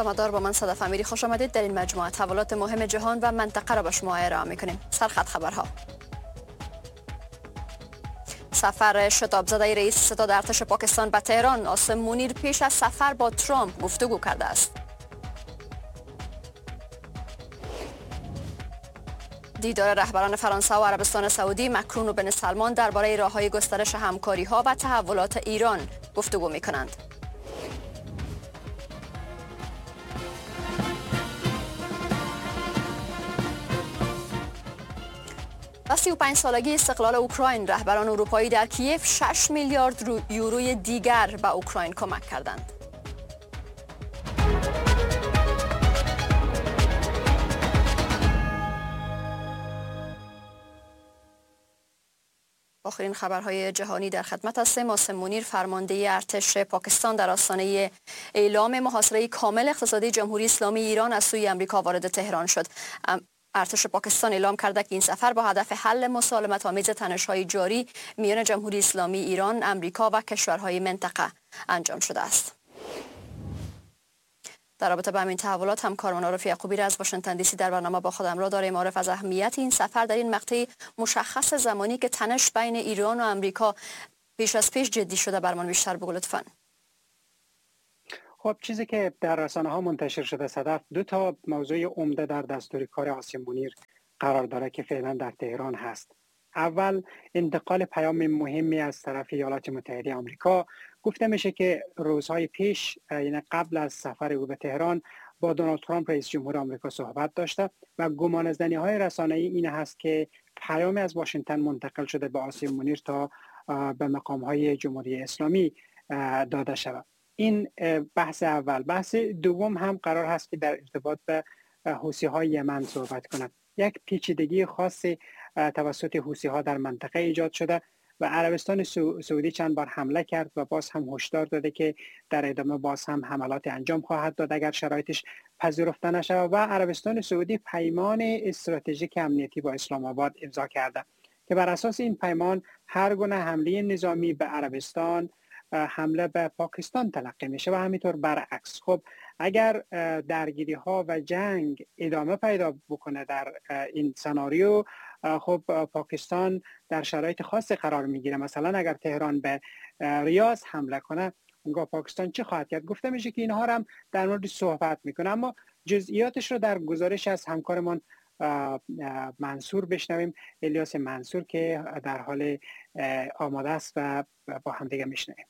و مدار با من صدف امیری، خوش آمدید. در این مجموعه تحولات مهم جهان و منطقه را به شما ارائه می‌کنیم. سرخط خبرها. سفر شتاب زده رئیس ستاد ارتش پاکستان به تهران. عاصم منیر پیش از سفر با ترامپ گفتگو کرده است. دیدار رهبران فرانسه و عربستان سعودی، مکرون و بن سلمان درباره راه‌های گسترش همکاری‌ها و تحولات ایران گفتگو می‌کنند. و 35 سالگی استقلال اوکراین، رهبران اروپایی در کیف 6 میلیارد یوروی دیگر به اوکراین کمک کردند. آخرین خبرهای جهانی در خدمت هستیم. عاصم منیر فرمانده ارتش پاکستان در آستانه اعلام محاصره کامل اقتصادی جمهوری اسلامی ایران از سوی آمریکا وارد تهران شد. ارتش پاکستان اعلام کرده که این سفر با هدف حل مسالمت‌آمیز تنش‌های جاری میان جمهوری اسلامی ایران، آمریکا و کشورهای منطقه انجام شده است. در رابطه با همین تحولات همکارمان عارف یعقوبی را از واشنگتن دی سی در برنامه با خودم را داریم. عارف، از اهمیت این سفر در این مقطع مشخص زمانی که تنش بین ایران و آمریکا پیش از پیش جدی شده برمان بیشتر بگو لطفاً. خب چیزی که در رسانه ها منتشر شده صدف، دو تا موضوع عمده در دستور کار عاصم منیر قرار داره که فعلا در تهران هست. اول، انتقال پیام مهمی از طرف ایالات متحده آمریکا. گفته میشه که روزهای پیش، یعنی قبل از سفر او به تهران، با دونالد ترامپ رئیس جمهور آمریکا صحبت داشته و گمانه‌زنی‌های رسانه‌ای این هست که پیامی از واشنگتن منتقل شده به عاصم منیر تا به مقام‌های جمهوری اسلامی داده شود. این بحث اول. بحث دوم هم قرار هست که در ارتباط به حوثی‌های یمن صحبت کند. یک پیچیدگی خاصی توسط حوثی‌ها در منطقه ایجاد شده و عربستان سعودی چند بار حمله کرد و باز هم هشدار داده که در ادامه باز هم حملات انجام خواهد داد اگر شرایطش پذیرفته نشود. و عربستان سعودی پیمان استراتژیک امنیتی با اسلام آباد امضا کرده که بر اساس این پیمان هر گونه حمله نظامی به عربستان حمله به پاکستان تلقی میشه و همینطور برعکس. خب اگر درگیری ها و جنگ ادامه پیدا بکنه در این سناریو، خب پاکستان در شرایط خاصی قرار میگیره. مثلا اگر تهران به ریاض حمله کنه، اونگاه پاکستان چه خواهد کرد؟ گفته میشه که اینها هم در مورد صحبت میکنه، اما جزئیاتش رو در گزارش از همکارمان منصور بشنویم. الیاس منصور که در حال آماده است و با هم دیگه میشنویم.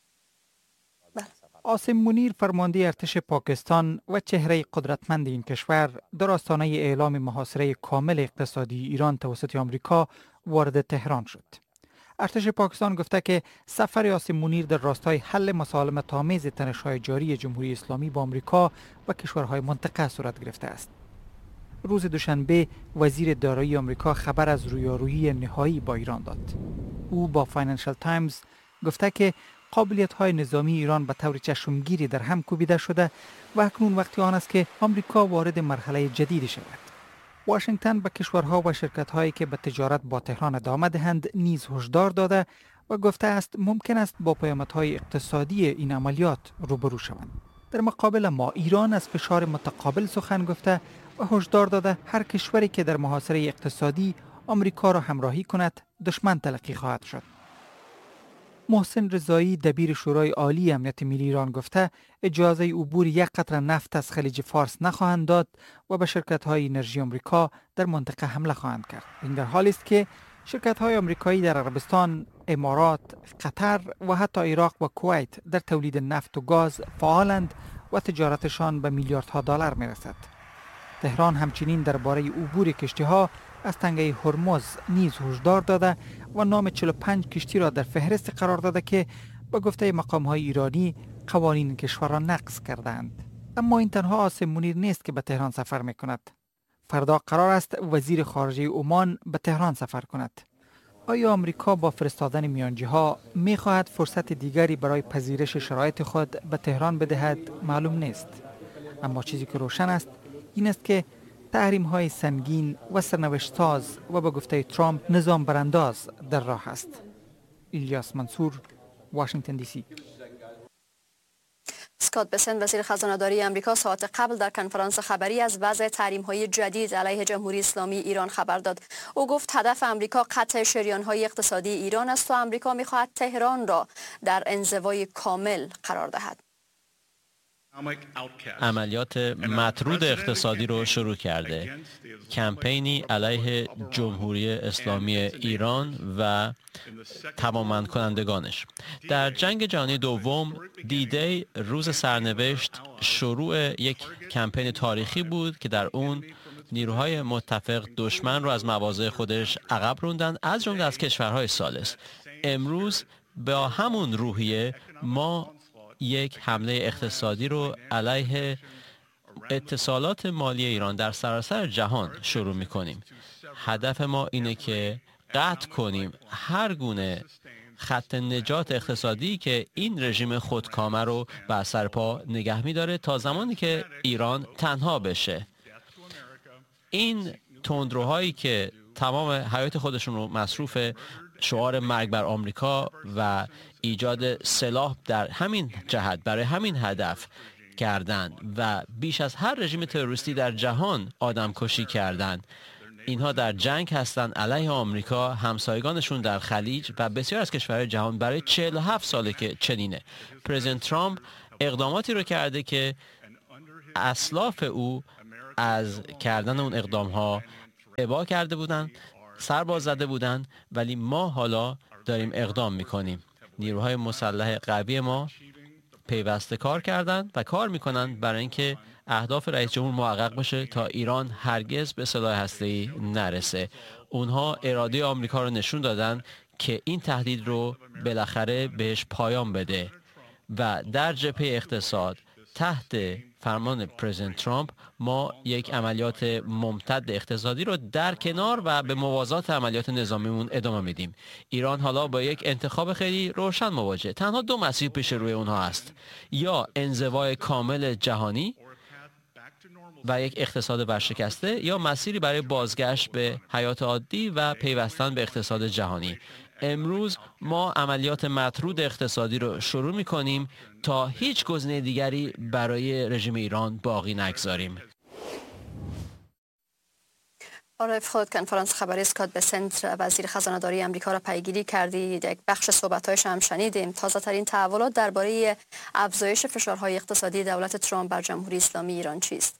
عاصم منیر فرمانده ارتش پاکستان و چهره قدرتمند این کشور در آستانه اعلام محاصره کامل اقتصادی ایران توسط آمریکا وارد تهران شد. ارتش پاکستان گفته که سفر عاصم منیر در راستای حل مسالمت‌آمیز تنش‌های جاری جمهوری اسلامی با آمریکا و کشورهای منطقه صورت گرفته است. روز دوشنبه وزیر دارایی آمریکا خبر از رویارویی نهایی با ایران داد. او با فاینانشل تایمز گفته که قابلیت‌های نظامی ایران به طور چشمگیری در هم کوبیده شده و اکنون وقت آن است که آمریکا وارد مرحله جدیدی شود. واشنگتن به کشورها و شرکت‌هایی که به تجارت با تهران ادامه دهند نیز هشدار داده و گفته است ممکن است با پیامدهای اقتصادی این عملیات روبرو شوند. در مقابل ما ایران از فشار متقابل سخن گفته و هشدار داده هر کشوری که در محاصره اقتصادی آمریکا را همراهی کند دشمن تلقی خواهد شد. محسن رضایی دبیر شورای عالی امنیت ملی ایران گفته اجازه عبور یک قطره نفت از خلیج فارس نخواهند داد و به شرکت‌های انرژی آمریکا در منطقه حمله خواهند کرد. این در حالی است که شرکت‌های آمریکایی در عربستان، امارات، قطر و حتی عراق و کویت در تولید نفت و گاز فعالند و تجارتشان به میلیاردها دلار میرسد. تهران همچنین درباره عبور کشتی‌ها از تنگه هرمز نیز هشدار داده و نام 45 کشتی را در فهرست قرار داده که با گفته مقام‌های ایرانی قوانین کشور را نقض کردند. اما این تنها عاصم منیر نیست که به تهران سفر می‌کند. فردا قرار است وزیر خارجه عمان به تهران سفر کند. آیا آمریکا با فرستادن میانجی‌ها می‌خواهد فرصت دیگری برای پذیرش شرایط خود به تهران بدهد؟ معلوم نیست. اما چیزی که روشن است این است که تحریم‌های سنگین و سرنوشت‌ساز و به گفته ترامپ نظام برانداز در راه است. الیاس منصور، واشنگتن دی سی. اسکات بسنت وزیر خزانه‌داری آمریکا ساعت قبل در کنفرانس خبری از وضع تحریم‌های جدید علیه جمهوری اسلامی ایران خبر داد. او گفت هدف آمریکا قطع شریان‌های اقتصادی ایران است و آمریکا می‌خواهد تهران را در انزوای کامل قرار دهد. عملیات مطرود اقتصادی رو شروع کرده. کمپینی علیه جمهوری اسلامی ایران و توانمند کنندگانش. در جنگ جهانی دوم دی روز سرنوشت شروع یک کمپین تاریخی بود که در اون نیروهای متفق دشمن رو از مواضع خودش عقب روندن، از جمله از کشورهای ثالث. امروز با همون روحیه ما یک حمله اقتصادی رو علیه اتصالات مالی ایران در سراسر جهان شروع می‌کنیم. هدف ما اینه که قطع کنیم هر گونه خط نجات اقتصادی که این رژیم خودکامه رو بر سر پا نگه می‌داره تا زمانی که ایران تنها بشه. این تندروهایی که تمام حیات خودشون رو مصروف شعار مرگ بر آمریکا و ایجاد سلاح در همین جهت برای همین هدف کردند و بیش از هر رژیم تروریستی در جهان آدمکشی کردند. اینها در جنگ هستند علیه آمریکا، همسایگانشون در خلیج و بسیار از کشورهای جهان. برای 47 ساله که چنینه. پرزیدنت ترامپ اقداماتی رو کرده که اسلاف او از کردن اون اقدامها ابا کرده بودند، سرباز زده بودند، ولی ما حالا داریم اقدام میکنیم. نیروهای مسلح قوی ما پیوسته کار کردند و کار میکنند برای اینکه اهداف رئیس جمهور محقق بشه تا ایران هرگز به سلاح هسته‌ای نرسه. اونها اراده آمریکا رو نشون دادن که این تهدید رو بالاخره بهش پایان بده و در جبهه اقتصاد تحت فرمان پرزیدنت ترامپ ما یک عملیات ممتد اقتصادی رو در کنار و به موازات عملیات نظامیمون ادامه میدیم. ایران حالا با یک انتخاب خیلی روشن مواجهه. تنها دو مسیر پیش روی اونها است: یا انزوای کامل جهانی و یک اقتصاد ورشکسته، یا مسیری برای بازگشت به حیات عادی و پیوستن به اقتصاد جهانی. امروز ما عملیات مطرود اقتصادی رو شروع می‌کنیم تا هیچ گزینه دیگری برای رژیم ایران باقی نگذاریم. آرایف، خود کنفرانس خبری اسکات بسنت وزیر خزانه‌داری آمریکا را پیگیری کردید. یک بخش صحبت‌هایش هم شنیدیم. تازه‌ترین تحولات درباره افزایش فشارهای اقتصادی دولت ترامپ بر جمهوری اسلامی ایران چیست؟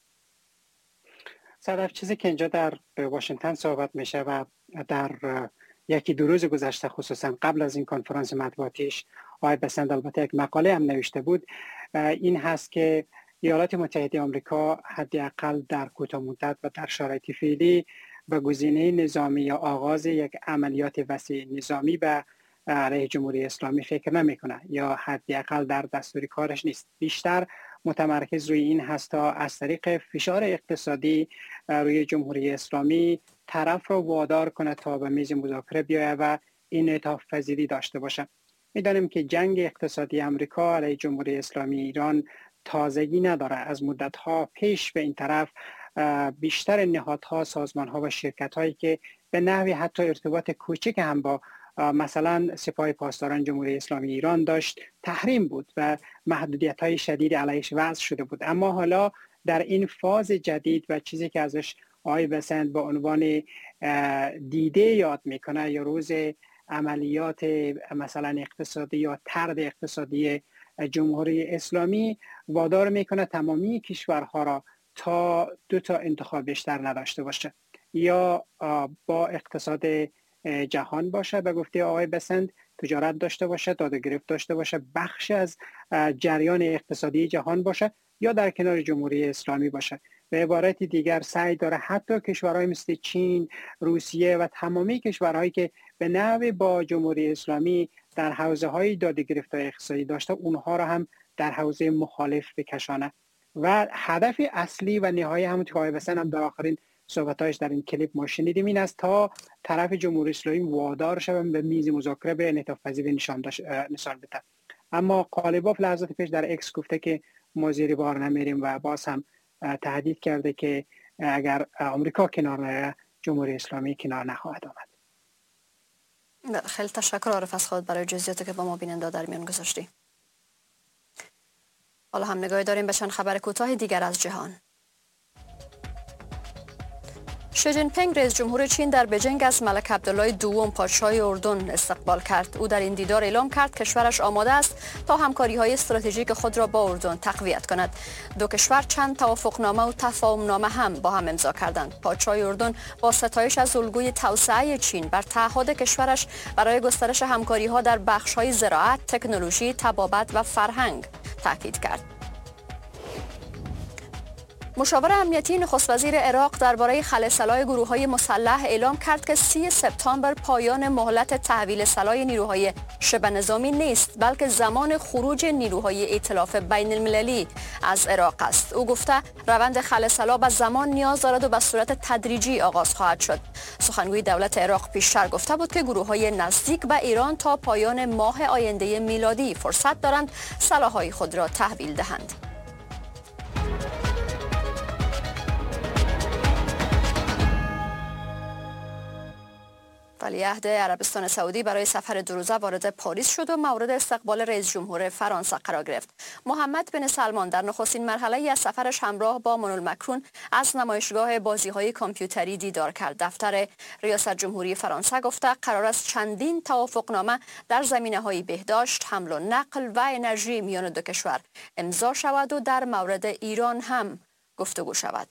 صدف، چیزی که اینجا در واشنگتن صحبت میشه و در یکی دو روز گذشته خصوصا قبل از این کنفرانس مطبوعاتیش آقای بسنت البته یک مقاله هم نوشته بود، این هست که ایالات متحده آمریکا حداقل در کوتاه مدت و در شرایط فعلی به گزینه نظامی یا آغاز یک عملیات وسیع نظامی به علیه جمهوری اسلامی فکر نمیکنه یا حداقل در دستور کارش نیست. بیشتر متمرکز روی این هست تا از طریق فشار اقتصادی روی جمهوری اسلامی طرف را وادار کنه تا به میز مذاکره بیاید و انعطاف پذیری داشته باشه. میدانیم که جنگ اقتصادی آمریکا علیه جمهوری اسلامی ایران تازگی نداره. از مدت‌ها پیش به این طرف بیشتر نهادها، سازمان‌ها و شرکت‌هایی که به نحوی حتی ارتباط کوچک هم با مثلا سپاه پاسداران جمهوری اسلامی ایران داشت تحریم بود و محدودیت‌های شدید علیهش وضع شده بود. اما حالا در این فاز جدید و چیزی که ازش آقای بسنت با عنوان دیده یاد میکنه یا روز عملیات مثلا اقتصادی یا طرد اقتصادی جمهوری اسلامی، وادار میکنه تمامی کشورها را تا دو تا انتخاب بیشتر نداشته باشه: یا با اقتصاد جهان باشه به گفته آقای بسنت، تجارت داشته باشه، داده گرفت داشته باشه، بخش از جریان اقتصادی جهان باشه، یا در کنار جمهوری اسلامی باشه. به عبارت دیگر سعی داره حتی کشورهای مثل چین، روسیه و تمامی کشورهایی که به نحوی با جمهوری اسلامی در حوزه‌های داده گرفت اقتصادی داشته، اونها را هم در حوزه مخالف بکشانه. و هدف اصلی و نهایی همون که آقای بسنت هم در آخرین صحبتایش در این کلیپ ما شنیدیم این است تا طرف جمهوری اسلامی وادار شوند به میز مذاکره به انعطاف پذیری نشان بده. اما قالیباف لحظات پیش در اکس گفته که ما زیر بار نمیریم و باز هم تهدید کرده که اگر آمریکا کنار نیاید جمهوری اسلامی کنار نخواهد آمد. خیلی تشکر عارف از خود برای جزئیاتی که با ما بیننده در میان گذاشتی. حالا هم نگاهی داریم به چند خبر کوتاه دیگر از جهان. شی جین پینگ رئیس جمهور چین در بجینگ از ملک عبدالله دوم پادشاه اردن استقبال کرد. او در این دیدار اعلام کرد کشورش آماده است تا همکاری‌های استراتژیک خود را با اردن تقویت کند. دو کشور چند توافقنامه و تفاهمنامه هم با هم امضا کردند. پادشاه اردن با ستایش از الگوی توسعه چین بر تعهد کشورش برای گسترش همکاری‌ها در بخش‌های زراعت، تکنولوژی، طبابت و فرهنگ تاکید کرد. مشاور امنیتی نخست وزیر عراق درباره خلع سلاح گروه‌های مسلح اعلام کرد که 30 سپتامبر پایان مهلت تحویل سلاح نیروهای شبه نظامی نیست، بلکه زمان خروج نیروهای ائتلاف بین المللی از عراق است. او گفته روند خلع سلاح به زمان نیاز دارد و به صورت تدریجی آغاز خواهد شد. سخنگوی دولت عراق پیشتر گفته بود که گروه‌های نزدیک به ایران تا پایان ماه آینده میلادی فرصت دارند سلاح‌های خود را تحویل دهند. ولیعهد عربستان سعودی برای سفر 2 روزه وارد پاریس شد و مورد استقبال رئیس جمهور فرانسه قرار گرفت. محمد بن سلمان در نخستین مرحله از سفرش همراه با مانوئل مکرون از نمایشگاه بازی‌های کامپیوتری دیدار کرد. دفتر ریاست جمهوری فرانسه گفته قرار است چندین توافقنامه در زمینه‌های بهداشت، حمل و نقل و انرژی میان دو کشور امضا شود و در مورد ایران هم گفتگو شود.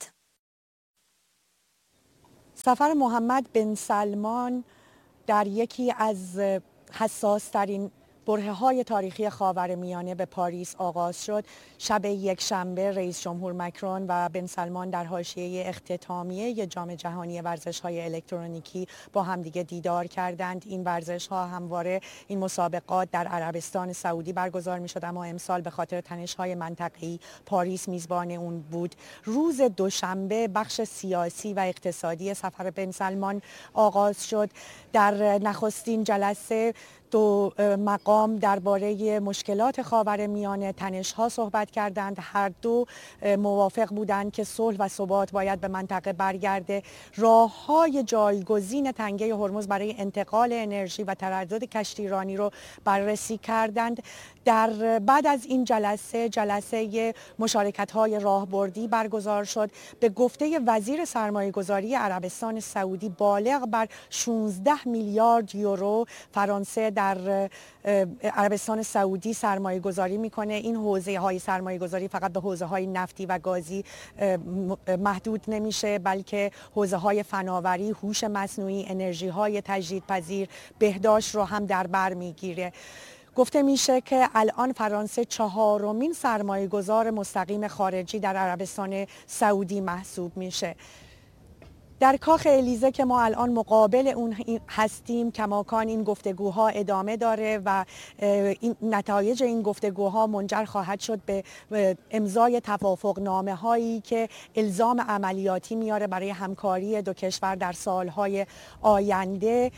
سفر محمد بن سلمان در یکی از حساس‌ترین برهه‌های تاریخی خاورمیانه به پاریس آغاز شد. شب یکشنبه رئیس جمهور مکرون و بن سلمان در حاشیه اختتامیه جام جهانی ورزش‌های الکترونیکی با همدیگه دیدار کردند. این ورزش‌ها همواره این مسابقات در عربستان سعودی برگزار می‌شد، اما امسال به خاطر تنش‌های منطقه‌ای پاریس میزبان اون بود. روز دوشنبه بخش سیاسی و اقتصادی سفر بن سلمان آغاز شد. در نخستین جلسه دو مقام درباره مشکلات خاورمیانه، تنش‌ها صحبت کردند. هر دو موافق بودند که صلح و ثبات باید به منطقه برگرده. راه‌های جایگزین تنگه هرمز برای انتقال انرژی و تردد کشتیرانی رو بررسی کردند. در بعد از این جلسه مشارکت‌های راهبردی برگزار شد. به گفته وزیر سرمایه‌گذاری عربستان سعودی بالغ بر 16 میلیارد یورو فرانسه در عربستان سعودی سرمایه گذاری میکنه. این حوزه های سرمایه گذاری فقط به حوزه های نفتی و گازی محدود نمیشه، بلکه حوزه های فناوری، هوش مصنوعی، انرژی های تجدیدپذیر، بهداشت رو هم در بر میگیره. گفته میشه که الان فرانسه 4مین سرمایه گذار مستقیم خارجی در عربستان سعودی محسوب میشه. در کاخ الیزه که ما الان مقابل اون هستیم، کماکان این گفتگوها ادامه داره و این نتایج این گفتگوها منجر خواهد شد به امضای توافقنامه هایی که الزام عملیاتی میاره برای همکاری دو کشور در سالهای آینده.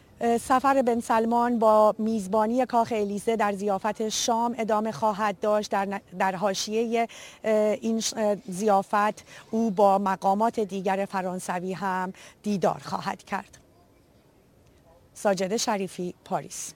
سفر بن سلمان با میزبانی کاخ الیزه در ضیافت شام ادامه خواهد داشت. در حاشیه این ضیافت او با مقامات دیگر فرانسوی هم دیدار خواهد کرد. ساجده شریفی، پاریس.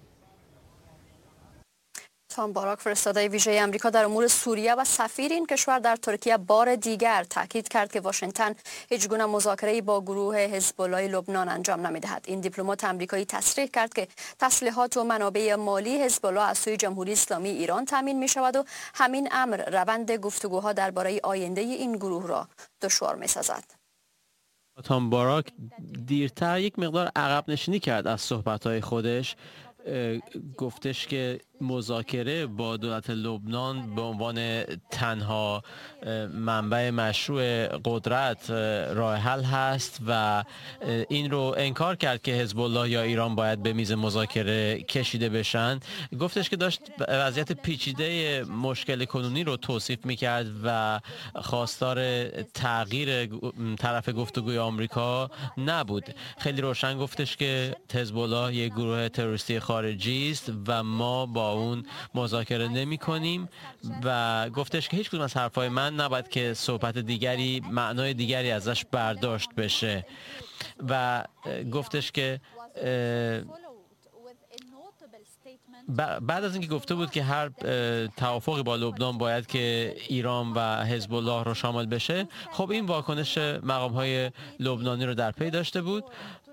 تام باراک، فرستاده ویژه آمریکا در امور سوریه و سفیر این کشور در ترکیه بار دیگر تاکید کرد که واشنگتن هیچ گونه مذاکره‌ای با گروه حزب الله لبنان انجام نمی‌دهد. این دیپلمات آمریکایی تصریح کرد که تسلیحات و منابع مالی حزب الله از سوی جمهوری اسلامی ایران تامین می‌شود و همین امر روند گفتگوها درباره آینده این گروه را دشوار می‌سازد. تام باراک دیرتر یک مقدار عقب نشینی کرد از صحبت‌های خودش. گفتش که مذاکره با دولت لبنان به عنوان تنها منبع مشروع قدرت راه حل هست و این رو انکار کرد که حزب الله یا ایران باید به میز مذاکره کشیده بشن. گفتش که داشت وضعیت پیچیده مشکل کنونی رو توصیف میکرد و خواستار تغییر طرف گفتگوی آمریکا نبود. خیلی روشن گفتش که حزب الله یک گروه تروریستی خارجی است و ما با اون مذاکره نمی کنیم و گفتش که هیچ کدوم از حرفای من نباید که صحبت دیگری، معنای دیگری ازش برداشت بشه و گفتش که بعد از اینکه گفته بود که هر توافقی با لبنان باید که ایران و حزب الله رو شامل بشه، خب این واکنش مقام‌های لبنانی رو در پی داشته بود.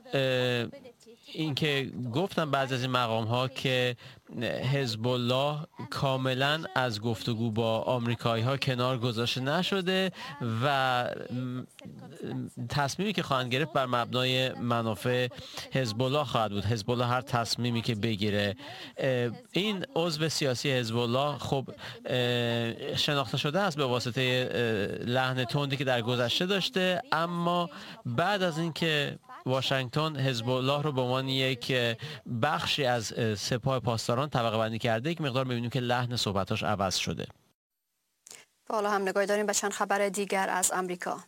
اینکه گفتن بعضی از این مقام‌ها که حزب الله کاملا از گفتگو با آمریکایی‌ها کنار گذاشته نشده و تصمیمی که خواهند گرفت بر مبنای منافع حزب الله خواهد بود. حزب الله هر تصمیمی که بگیره، این عضو سیاسی حزب الله خب شناخته شده است به واسطه لحن تندی که در گذشته داشته، اما بعد از اینکه واشنگتن حزب الله رو به عنوان یک بخشی از سپاه پاسداران طبقه بندی کرده، یک مقدار می‌بینیم که لحن صحبتاش عوض شده. حالا هم نگاهی داریم به چند خبر دیگر از امریکا.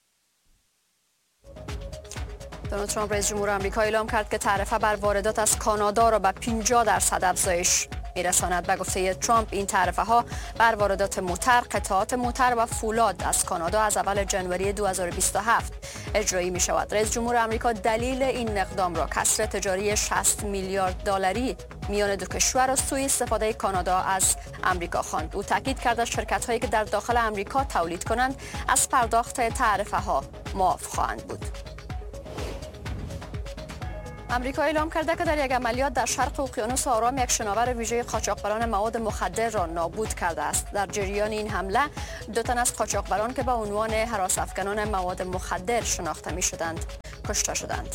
دونالد ترامپ رئیس جمهور آمریکا اعلام کرد که تعرفه بر واردات از کانادا را به 50% افزایش میرساند. به گفته ترامپ این تعرفه ها بر واردات موتر، قطعات موتر و فولاد از کانادا از اول ژانویه 2027 اجرایی می شود. رئیس جمهور آمریکا دلیل این اقدام را کسر تجاری 60 میلیارد دلاری میان دو کشور و سوء استفاده کانادا از آمریکا خواند. او تاکید کرد شرکت هایی که در داخل آمریکا تولید کنند از پرداخت تعرفه ها معاف خواهند بود. آمریکا اعلام کرده که در یک عملیات در شرق اقیانوس آرام یک شناور ویژه قاچاقبران مواد مخدر را نابود کرده است. در جریان این حمله 2 تن از قاچاقبران که به عنوان هراس‌افکنان مواد مخدر شناخته می‌شدند کشته شدند.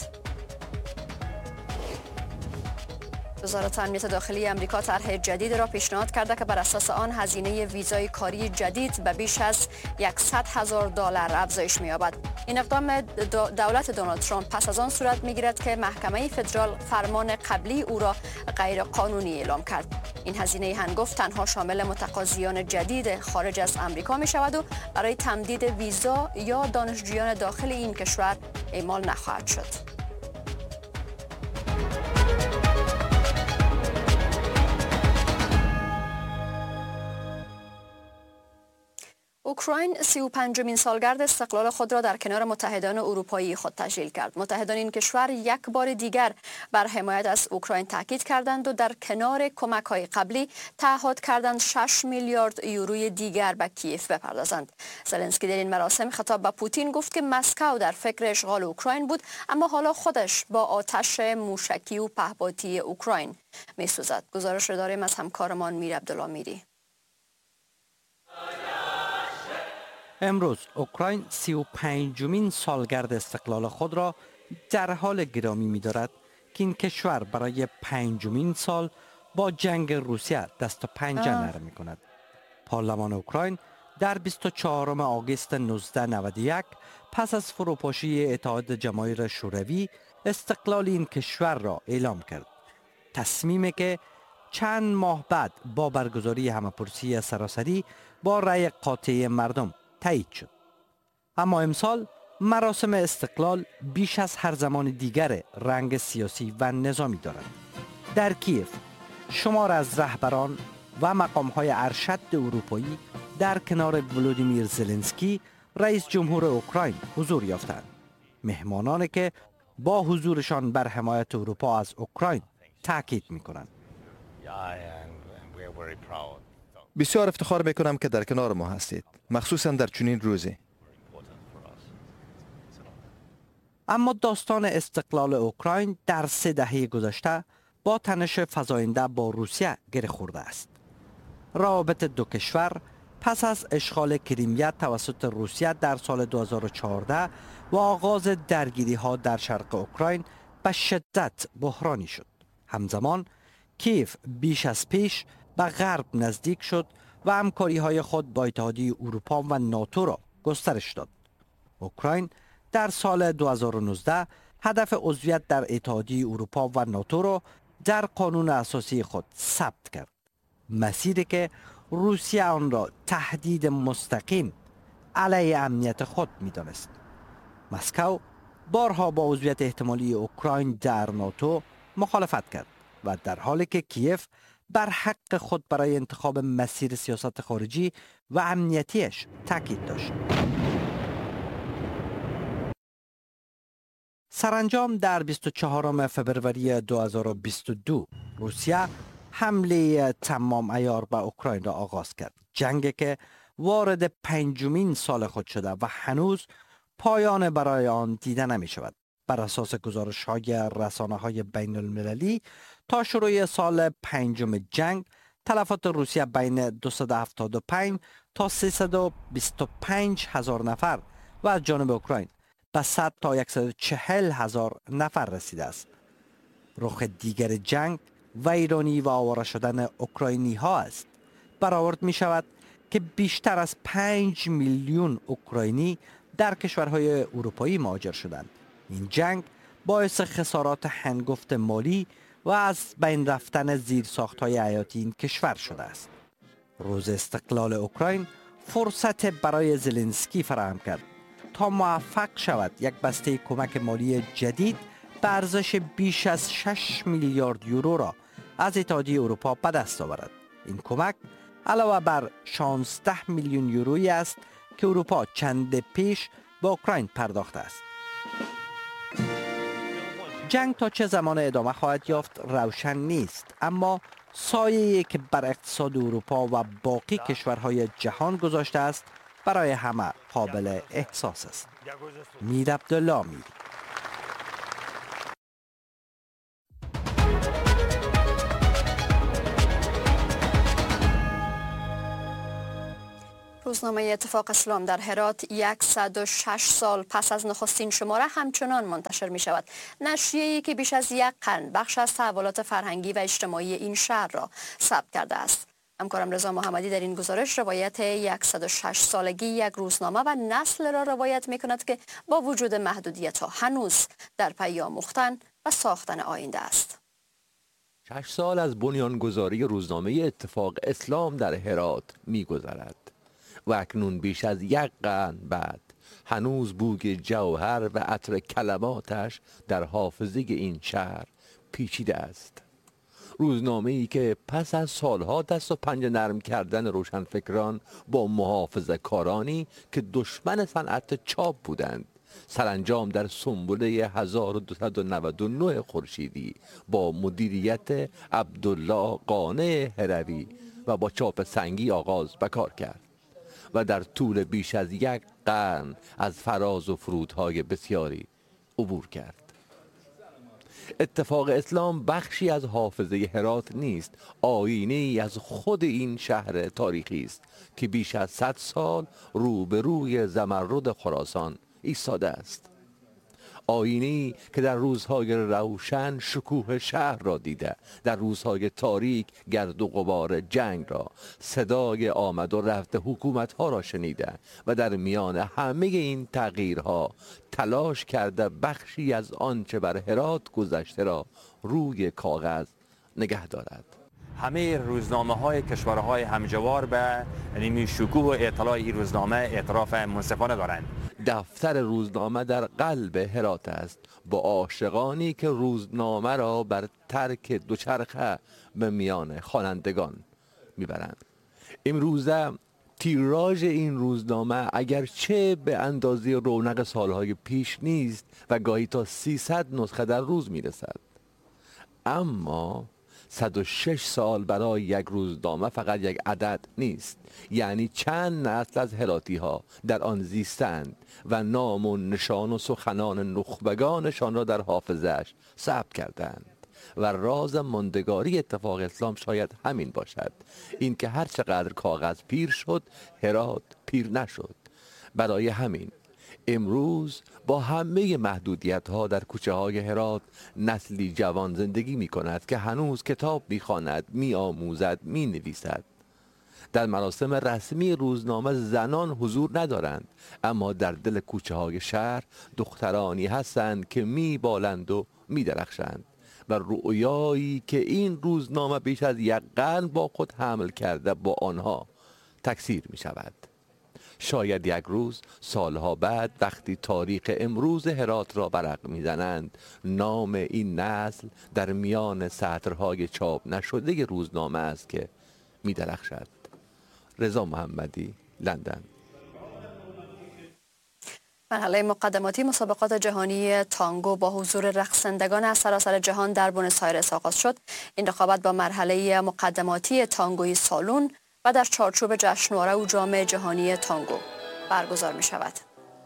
وزارت امنیت داخلی آمریکا طرح جدید را پیشنهاد کرده که بر اساس آن هزینه ویزای کاری جدید به بیش از $100,000 افزایش می‌یابد. این اقدام دولت دونالد ترامپ پس از آن صورت می‌گیرد که محکمه فدرال فرمان قبلی او را غیر قانونی اعلام کرد. این هزینه هنگفت تنها شامل متقاضیان جدید خارج از آمریکا می‌شود و برای تمدید ویزا یا دانشجویان داخل این کشور اعمال نخواهد شد. اوکراین 35مین سالگرد استقلال خود را در کنار متحدان اروپایی خود تجلیل کرد. متحدان این کشور یک بار دیگر بر حمایت از اوکراین تاکید کردند و در کنار کمک‌های قبلی تعهد کردند 6 میلیارد یوروی دیگر به کیف بپردازند. زلنسکی در این مراسم خطاب به پوتین گفت که مسکو در فکر اشغال اوکراین بود، اما حالا خودش با آتش موشکی و پهپادی اوکراین می‌سوزد. گزارش را داریم از همکارمان میر عبدالله میری. امروز اوکراین 35مین سالگرد استقلال خود را در حال گرامی می‌دارد که این کشور برای 5مین سال با جنگ روسیه دست و پنجه نرم می‌کند. پارلمان اوکراین در 24 آگوست 1991 پس از فروپاشی اتحاد جماهیر شوروی استقلال این کشور را اعلام کرد. تصمیمی که چند ماه بعد با برگزاری همه‌پرسی سراسری با رأی قاطع مردم تایید شد. اما امسال مراسم استقلال بیش از هر زمان دیگر رنگ سیاسی و نظامی دارد. در کیف شمار از رهبران و مقام‌های ارشد اروپایی در کنار ولودیمیر زلنسکی رئیس جمهور اوکراین حضور یافتند. مهمانانی که با حضورشان بر حمایت اروپا از اوکراین تاکید می‌کنند. بسیار افتخار میکنم که در کنار ما هستید، مخصوصا در چنین روزی. اما داستان استقلال اوکراین در 3 دهه گذشته با تنش فزاینده با روسیه گره خورده است. روابط دو کشور پس از اشغال کریمیا توسط روسیه در سال 2014 و آغاز درگیری ها در شرق اوکراین به شدت بحرانی شد. همزمان کیف بیش از پیش به غرب نزدیک شد و همکاری های خود با اتحادیه اروپا و ناتو را گسترش داد. اوکراین در سال 2019 هدف عضویت در اتحادیه اروپا و ناتو را در قانون اساسی خود ثبت کرد. مسیری که روسیه آن را تهدید مستقیم علیه امنیت خود می‌دانست. مسکو بارها با عضویت احتمالی اوکراین در ناتو مخالفت کرد و در حالی که کیف بر حق خود برای انتخاب مسیر سیاست خارجی و امنیتیش تاکید داشت. سرانجام در 24 فوریه 2022 روسیه حمله تمام عیار به اوکراین را آغاز کرد. جنگی که وارد 5مین سال خود شده و هنوز پایان برای آن دیده نمی شود. بر اساس گزارش‌های رسانه‌های بین المللی تا شروع سال 5 جنگ تلفات روسیه بین 275 تا 325 هزار نفر و از جانب اوکراین به 100 تا 140 هزار نفر رسیده است. رخ دیگر جنگ ویرانی و آواره شدن اوکراینی ها است. برآورد می شود که بیشتر از 5 میلیون اوکراینی در کشورهای اروپایی مهاجر شدند. این جنگ باعث خسارات هنگفت مالی و از بین رفتن زیرساخت‌های حیاتی این کشور شده است. روز استقلال اوکراین فرصت برای زلنسکی فراهم کرد تا موفق شود یک بسته کمک مالی جدید به ارزش بیش از 6 میلیارد یورو را از اتحادیه اروپا به دست آورد. این کمک علاوه بر 16 میلیون یورویی است که اروپا چند پیش به اوکراین پرداخته است. جنگ تا چه زمان ادامه خواهد یافت روشن نیست، اما سایه‌ای که بر اقتصاد اروپا و باقی کشورهای جهان گذاشته است برای همه قابل احساس است. میر عبدالله میر. روزنامه اتفاق اسلام در هرات 106 سال پس از نخستین شماره همچنان منتشر می شود. نشریه‌ای که بیش از یک قرن بخش از تحولات فرهنگی و اجتماعی این شهر را ثبت کرده است. همکارم رضا محمدی در این گزارش روایت 106 سالگی یک روزنامه و نسل را روایت می کند که با وجود محدودیت‌ها هنوز در پی آموختن و ساختن آینده است. 6 سال از بنیانگذاری روزنامه اتفاق اسلام در هرات می‌گذرد و اکنون بیش از یک قرن بعد هنوز بوی جوهر و عطر کلماتش در حافظه این شهر پیچیده است. روزنامه‌ای که پس از سالها دست و پنجه نرم کردن روشنفکران با محافظه کارانی که دشمن صنعت چاپ بودند، سرانجام در سنبله 1299 خورشیدی با مدیریت عبدالله قانع هروی و با چاپ سنگی آغاز به کار کرد و در طول بیش از یک قرن از فراز و فرودهای بسیاری عبور کرد. اتفاق اسلام بخشی از حافظه هرات نیست، آینه‌ای از خود این شهر تاریخی است که بیش از 100 سال روبروی زمرد خراسان ایستاده است. آینه‌ای که در روزهای روشن شکوه شهر را دیده، در روزهای تاریک گرد و غبار جنگ را، صدای آمد و رفت حکومت‌ها را شنیده و در میان همه این تغییرها تلاش کرده بخشی از آنچه بر هرات گذشته را روی کاغذ نگه دارد. همه روزنامه‌های کشورهای همجوار به نیمی شکوه و اطلاع این روزنامه اعتراف منصفانه دارند. دفتر روزنامه در قلب هرات است، با عاشقانی که روزنامه را بر ترک دوچرخه به میان خوانندگان میبرند. امروزه تیراژ این روزنامه اگرچه به اندازه رونق سالهای پیش نیست و گاهی تا 300 نسخه در روز میرسد، اما 106 سال برای یک روزنامه فقط یک عدد نیست، یعنی چند نسل از هراتی ها در آن زیستند و نام و نشان و سخنان نخبگانشان را در حافظه‌اش ثبت کردند و راز ماندگاری اتفاق اسلام شاید همین باشد، این که هر چقدر کاغذ پیر شد هرات پیر نشد. برای همین امروز با همه محدودیت ها در کوچه های هرات نسلی جوان زندگی می کند که هنوز کتاب می خواند، می آموزد، می نویسد. در مراسم رسمی روزنامه زنان حضور ندارند، اما در دل کوچه های شهر دخترانی هستند که می بالند و می درخشند و رؤیایی که این روزنامه بیش از یک قرن با خود حمل کرده با آنها تکثیر می شود. شاید یک روز سالها بعد وقتی تاریخ امروز هرات را برق میزنند، نام این نسل در میان سطرهای چاپ نشده روزنامه است که می‌درخشد. رضا محمدی، لندن. مرحله مقدماتی مسابقات جهانی تانگو با حضور رقصندگان از سراسر جهان در بونس آیرس آغاز شد. این رقابت با مرحله مقدماتی تانگوی سالون و در چارچوب جشنواره و جام جهانی تانگو برگزار می شود.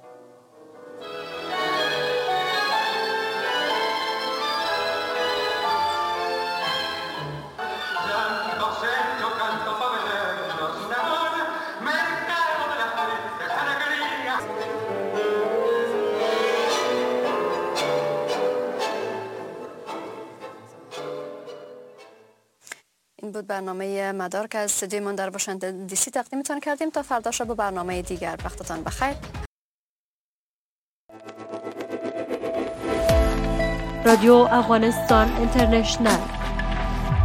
این بود برنامه مدار که از استودیوی من در واشنگتن دی سی تقدیمتان کردیم. تا فردا شب با برنامه دیگر، وقتتان بخیر. رادیو افغانستان اینترنشنل